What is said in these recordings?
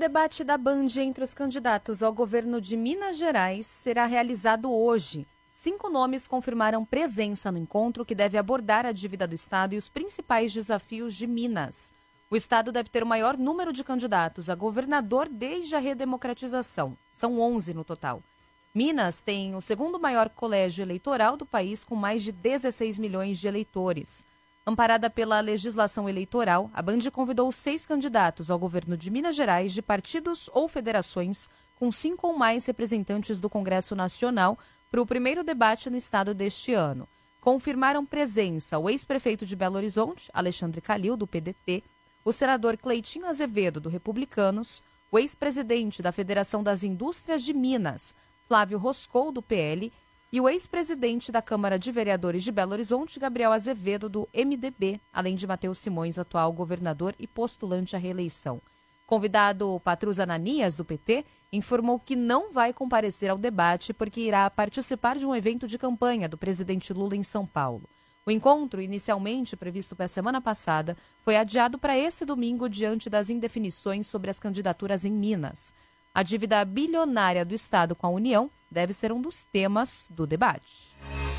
debate da Band entre os candidatos ao governo de Minas Gerais será realizado hoje. 5 nomes confirmaram presença no encontro que deve abordar a dívida do Estado e os principais desafios de Minas. O Estado deve ter o maior número de candidatos a governador desde a redemocratização. São 11 no total. Minas tem o segundo maior colégio eleitoral do país, com mais de 16 milhões de eleitores. Amparada pela legislação eleitoral, a Band convidou 6 candidatos ao governo de Minas Gerais de partidos ou federações com 5 ou mais representantes do Congresso Nacional para o primeiro debate no estado deste ano. Confirmaram presença o ex-prefeito de Belo Horizonte, Alexandre Calil, do PDT, o senador Cleitinho Azevedo, do Republicanos, o ex-presidente da Federação das Indústrias de Minas, Flávio Roscou, do PL, e o ex-presidente da Câmara de Vereadores de Belo Horizonte, Gabriel Azevedo, do MDB, além de Matheus Simões, atual governador e postulante à reeleição. Convidado Patrus Ananias, do PT, informou que não vai comparecer ao debate porque irá participar de um evento de campanha do presidente Lula em São Paulo. O encontro, inicialmente previsto para a semana passada, foi adiado para esse domingo diante das indefinições sobre as candidaturas em Minas. A dívida bilionária do Estado com a União deve ser um dos temas do debate.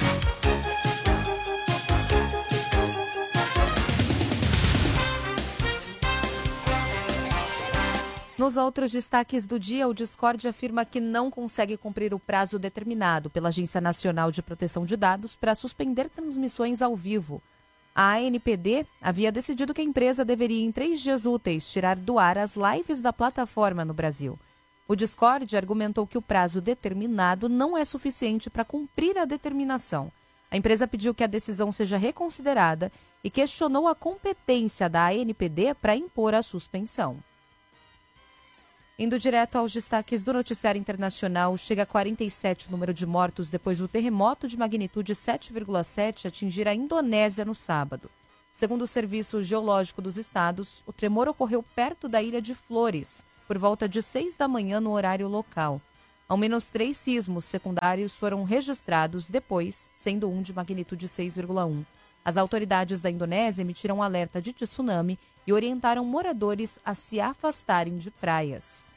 Nos outros destaques do dia, o Discord afirma que não consegue cumprir o prazo determinado pela Agência Nacional de Proteção de Dados para suspender transmissões ao vivo. A ANPD havia decidido que a empresa deveria, em 3 dias úteis, tirar do ar as lives da plataforma no Brasil. O Discord argumentou que o prazo determinado não é suficiente para cumprir a determinação. A empresa pediu que a decisão seja reconsiderada e questionou a competência da ANPD para impor a suspensão. Indo direto aos destaques do noticiário internacional, chega a 47 o número de mortos depois do terremoto de magnitude 7,7 atingir a Indonésia no sábado. Segundo o Serviço Geológico dos Estados, o tremor ocorreu perto da Ilha de Flores, por volta de 6 da manhã no horário local. Ao menos 3 sismos secundários foram registrados depois, sendo um de magnitude 6,1. As autoridades da Indonésia emitiram um alerta de tsunami e orientaram moradores a se afastarem de praias.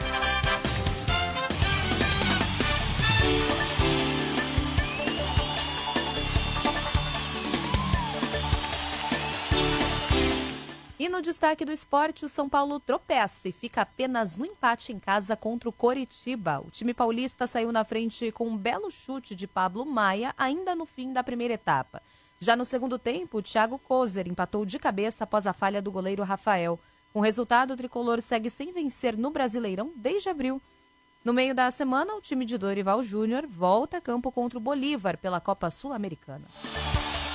E no destaque do esporte, o São Paulo tropeça e fica apenas no empate em casa contra o Coritiba. O time paulista saiu na frente com um belo chute de Pablo Maia, ainda no fim da primeira etapa. Já no segundo tempo, o Thiago Kozer empatou de cabeça após a falha do goleiro Rafael. Com o resultado, o tricolor segue sem vencer no Brasileirão desde abril. No meio da semana, o time de Dorival Júnior volta a campo contra o Bolívar pela Copa Sul-Americana.